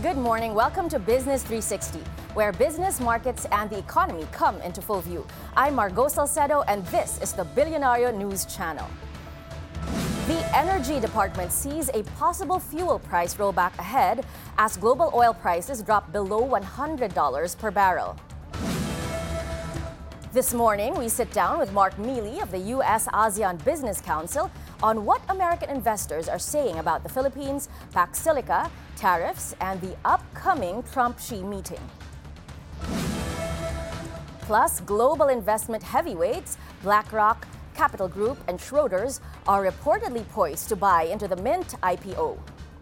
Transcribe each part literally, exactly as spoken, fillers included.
Good morning. Welcome to Business three sixty, where business, markets, and the economy come into full view. I'm Margot Salcedo, and this is the Bilyonario News Channel. The Energy Department sees a possible fuel price rollback ahead as global oil prices drop below one hundred dollars per barrel. This morning, we sit down with Mark Mealy of the U S ASEAN Business Council on what American investors are saying about the Philippines, Pax Silica, tariffs, and the upcoming Trump-Xi meeting. Plus, global investment heavyweights BlackRock, Capital Group, and Schroders are reportedly poised to buy into the Mint I P O.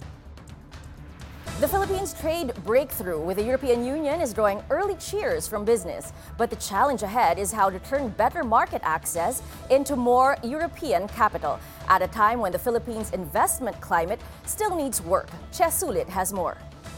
The Philippines trade breakthrough with the European Union is drawing early cheers from business, but the challenge ahead is how to turn better market access into more European capital at a time when the Philippines' investment climate still needs work. Ches Sulit has more.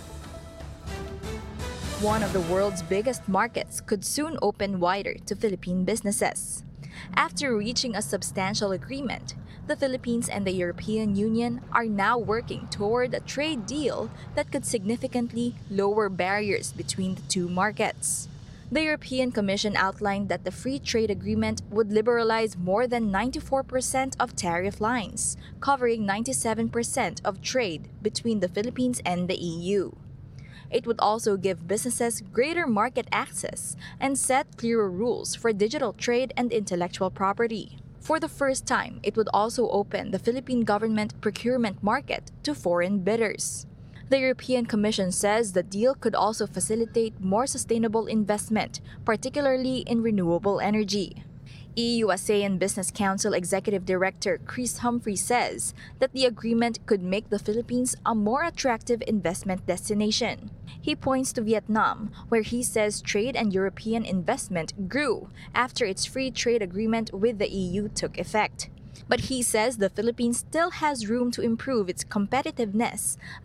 One of the world's biggest markets could soon open wider to Philippine businesses. After reaching a substantial agreement, the Philippines and the European Union are now working toward a trade deal that could significantly lower barriers between the two markets. The European Commission outlined that the free trade agreement would liberalize more than ninety-four percent of tariff lines, covering ninety-seven percent of trade between the Philippines and the E U. It would also give businesses greater market access and set clearer rules for digital trade and intellectual property. For the first time, it would also open the Philippine government procurement market to foreign bidders. The European Commission says the deal could also facilitate more sustainable investment, particularly in renewable energy. E U ASEAN Business Council Executive Director Chris Humphrey says that the agreement could make the Philippines a more attractive investment destination. He points to Vietnam, where he says trade and European investment grew after its free trade agreement with the E U took effect. But he says the Philippines still has room to improve its competitiveness